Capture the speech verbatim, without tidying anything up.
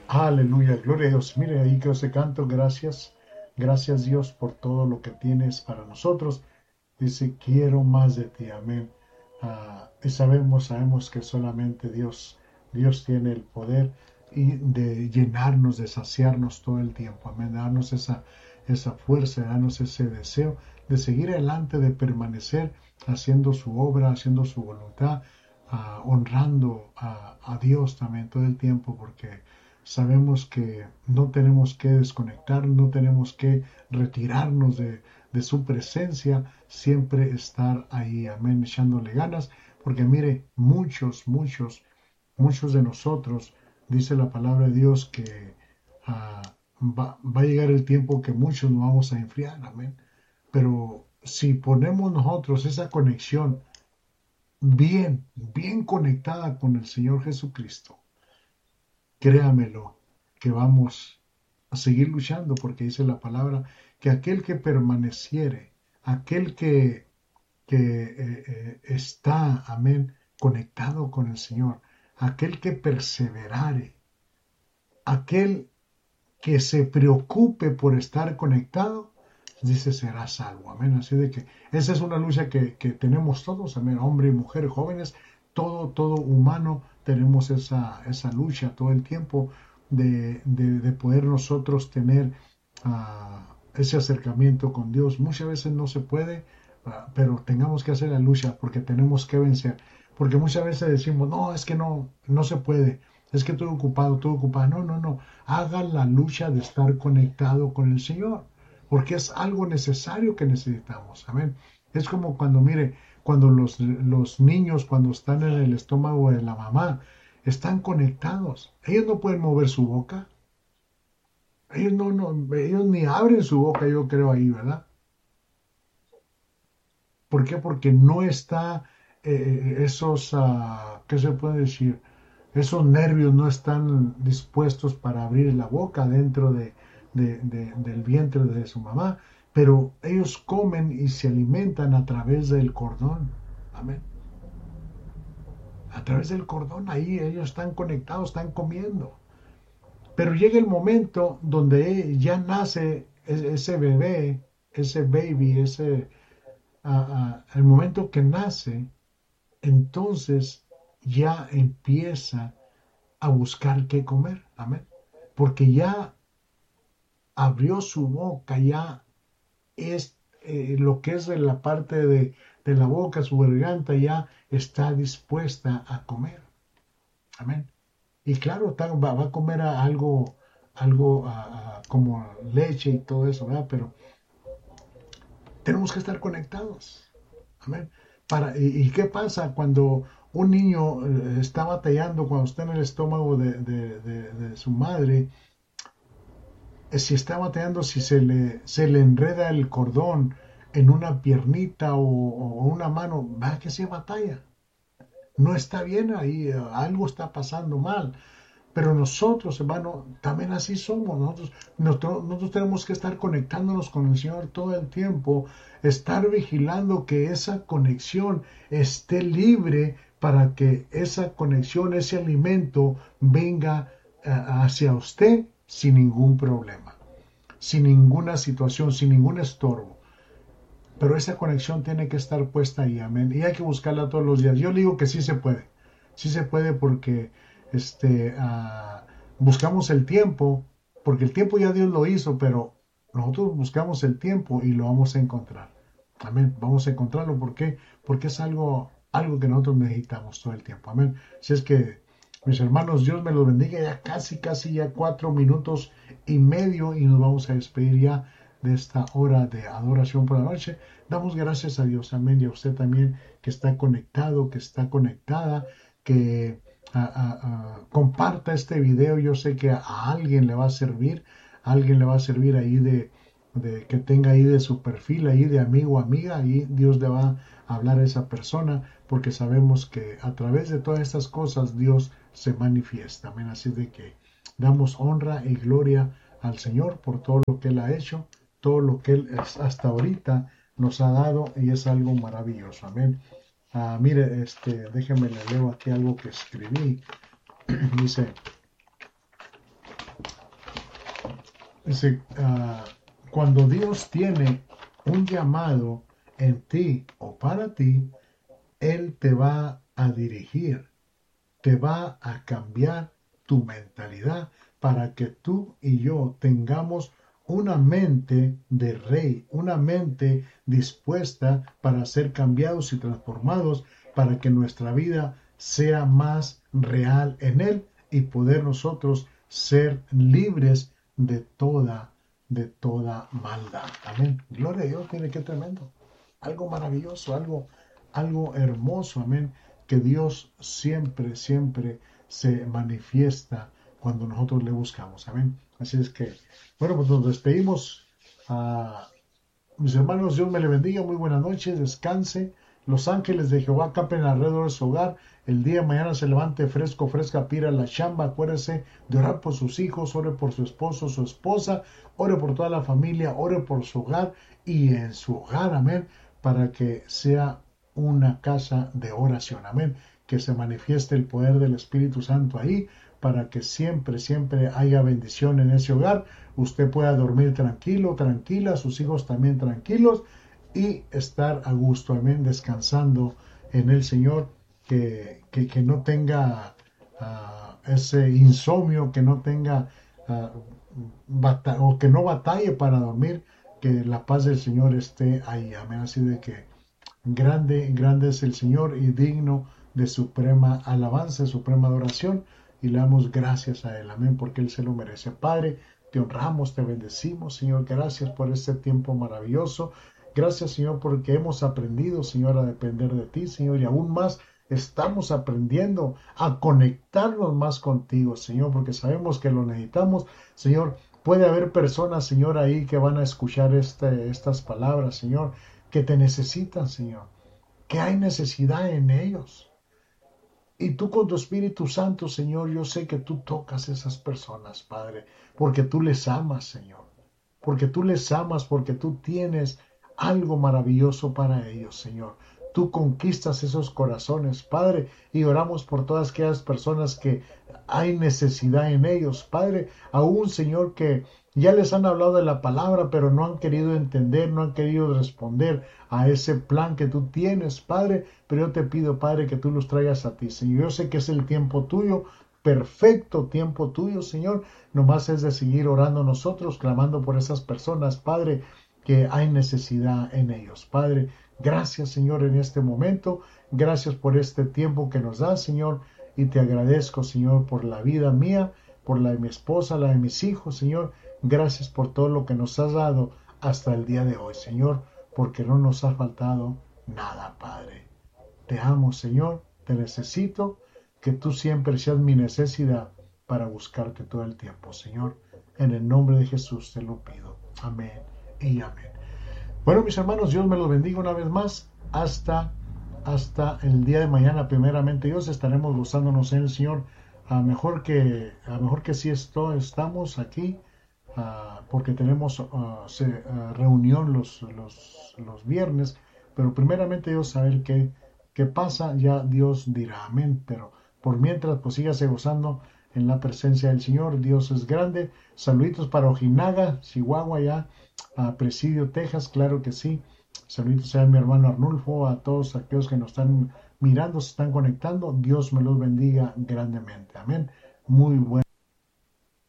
Aleluya, gloria a Dios. Mire ahí que ese canto, gracias, gracias Dios por todo lo que tienes para nosotros. Dice, quiero más de ti, amén. Ah, y sabemos, sabemos que solamente Dios, Dios tiene el poder y de llenarnos, de saciarnos todo el tiempo, amén. Darnos esa, esa fuerza, darnos ese deseo de seguir adelante, de permanecer haciendo su obra, haciendo su voluntad, ah, honrando a, a Dios también todo el tiempo, porque sabemos que no tenemos que desconectar, no tenemos que retirarnos de, de su presencia, siempre estar ahí, amén, echándole ganas, porque mire, muchos, muchos, muchos de nosotros, dice la palabra de Dios que ah, va, va a llegar el tiempo que muchos nos vamos a enfriar, amén. Pero si ponemos nosotros esa conexión bien, bien conectada con el Señor Jesucristo, créamelo, que vamos a seguir luchando porque dice la palabra que aquel que permaneciere, aquel que, que eh, eh, está, amén, conectado con el Señor, aquel que perseverare, aquel que se preocupe por estar conectado, dice será salvo, amén. Así de que esa es una lucha que, que tenemos todos, amén, hombre y mujer, jóvenes, todo, todo humano, tenemos esa, esa lucha todo el tiempo de, de, de poder nosotros tener uh, ese acercamiento con Dios. Muchas veces no se puede, uh, pero tengamos que hacer la lucha porque tenemos que vencer. Porque muchas veces decimos, no, es que no, no se puede, es que estoy ocupado, estoy ocupado. No, no, no, haga la lucha de estar conectado con el Señor, porque es algo necesario que necesitamos. Amén. Es como cuando, mire, cuando los, los niños, cuando están en el estómago de la mamá, están conectados. Ellos no pueden mover su boca. Ellos no, no, ellos ni abren su boca, yo creo ahí, ¿verdad? ¿Por qué? Porque no está eh, esos, uh, ¿qué se puede decir? Esos nervios no están dispuestos para abrir la boca dentro de, de, de, del vientre de su mamá, pero ellos comen y se alimentan a través del cordón. Amén. A través del cordón, ahí ellos están conectados, están comiendo. Pero llega el momento donde ya nace ese bebé, ese baby, ese, uh, uh, el momento que nace, entonces ya empieza a buscar qué comer. Amén. Porque ya abrió su boca, ya es eh, lo que es de la parte de, de la boca, su garganta ya está dispuesta a comer. Amén. Y claro, va, va a comer a algo, algo a, a, como leche y todo eso, ¿verdad? Pero tenemos que estar conectados. Amén. Para, y, ¿Y qué pasa cuando un niño eh, está batallando, cuando está en el estómago de, de, de, de su madre? Si está batallando, si se le, se le enreda el cordón en una piernita o, o una mano, va que se batalla. No está bien ahí, algo está pasando mal. Pero nosotros, hermano, también así somos. Nosotros, nosotros, nosotros tenemos que estar conectándonos con el Señor todo el tiempo, estar vigilando que esa conexión esté libre para que esa conexión, ese alimento venga uh, hacia usted sin ningún problema, sin ninguna situación, sin ningún estorbo. Pero esa conexión tiene que estar puesta ahí, amén. Y hay que buscarla todos los días. Yo le digo que sí se puede. Sí se puede porque este, uh, buscamos el tiempo, porque el tiempo ya Dios lo hizo, pero nosotros buscamos el tiempo y lo vamos a encontrar. Amén. Vamos a encontrarlo. ¿Por qué? Porque es algo, algo que nosotros necesitamos todo el tiempo. Amén. Si es que, mis hermanos, Dios me los bendiga. Ya casi, casi ya cuatro minutos y medio y nos vamos a despedir ya de esta hora de adoración por la noche. Damos gracias a Dios, amén, y a usted también que está conectado, que está conectada, que a, a, a, comparta este video. Yo sé que a alguien le va a servir, a alguien le va a servir ahí de, de que tenga ahí de su perfil, ahí de amigo o amiga, ahí Dios le va a hablar a esa persona, porque sabemos que a través de todas estas cosas Dios se manifiesta, amén. Así de que damos honra y gloria al Señor por todo lo que Él ha hecho, todo lo que Él hasta ahorita nos ha dado, y es algo maravilloso. Amén. Ah, mire, este, déjeme le leo aquí algo que escribí. Dice, Dice, ah, cuando Dios tiene un llamado en ti o para ti, Él te va a dirigir, te va a cambiar tu mentalidad para que tú y yo tengamos una mente de rey, una mente dispuesta para ser cambiados y transformados, para que nuestra vida sea más real en Él y poder nosotros ser libres de toda, de toda maldad. Amén. Gloria a Dios, tiene que tremendo. Algo maravilloso, algo, algo hermoso, amén, que Dios siempre, siempre se manifiesta cuando nosotros le buscamos, amén. Así es que, bueno, pues nos despedimos. A mis hermanos, Dios me le bendiga, muy buenas noches, descanse. Los ángeles de Jehová campen alrededor de su hogar. El día de mañana se levante fresco, fresca, pira la chamba. Acuérdese de orar por sus hijos, ore por su esposo, su esposa, ore por toda la familia, ore por su hogar y en su hogar, amén, para que sea una casa de oración, amén, que se manifieste el poder del Espíritu Santo ahí, para que siempre, siempre haya bendición en ese hogar, usted pueda dormir tranquilo, tranquila, sus hijos también tranquilos y estar a gusto, amén, descansando en el Señor, que, que, que no tenga uh, ese insomnio, que no tenga uh, o que no batalle para dormir, que la paz del Señor esté ahí, amén. Así de que grande, grande es el Señor y digno de suprema alabanza, suprema adoración, y le damos gracias a Él, amén, porque Él se lo merece. Padre, te honramos, te bendecimos, Señor, gracias por este tiempo maravilloso. Gracias, Señor, porque hemos aprendido, Señor, a depender de ti, Señor, y aún más estamos aprendiendo a conectarnos más contigo, Señor, porque sabemos que lo necesitamos, Señor. Puede haber personas, Señor, ahí que van a escuchar este, estas palabras, Señor, que te necesitan, Señor, que hay necesidad en ellos. Y tú con tu Espíritu Santo, Señor, yo sé que tú tocas a esas personas, Padre, porque tú les amas, Señor, porque tú les amas, porque tú tienes algo maravilloso para ellos, Señor. Tú conquistas esos corazones, Padre, y oramos por todas aquellas personas que hay necesidad en ellos, Padre, aún, Señor, que ya les han hablado de la palabra, pero no han querido entender, no han querido responder a ese plan que tú tienes, Padre, pero yo te pido, Padre, que tú los traigas a ti, Señor. Yo sé que es el tiempo tuyo, perfecto tiempo tuyo, Señor. Nomás es de seguir orando nosotros, clamando por esas personas, Padre, que hay necesidad en ellos. Padre, gracias, Señor, en este momento. Gracias por este tiempo que nos das, Señor. Y te agradezco, Señor, por la vida mía, por la de mi esposa, la de mis hijos, Señor. Gracias por todo lo que nos has dado hasta el día de hoy, Señor, porque no nos ha faltado nada, Padre. Te amo, Señor, te necesito, que tú siempre seas mi necesidad para buscarte todo el tiempo, Señor. En el nombre de Jesús te lo pido. Amén y amén. Bueno, mis hermanos, Dios me los bendiga una vez más. Hasta, hasta el día de mañana, primeramente Dios, estaremos gozándonos en el Señor. A mejor que, a mejor que sí esto, estamos aquí, uh, porque tenemos uh, se, uh, reunión los, los, los viernes, pero primeramente Dios saber qué, qué pasa, ya Dios dirá amén, pero por mientras, pues sígase gozando en la presencia del Señor. Dios es grande. Saluditos para Ojinaga, Chihuahua, ya a Presidio, Texas, claro que sí. Saluditos a mi hermano Arnulfo, a todos aquellos que nos están mirando, se están conectando. Dios me los bendiga grandemente. Amén. Muy bueno.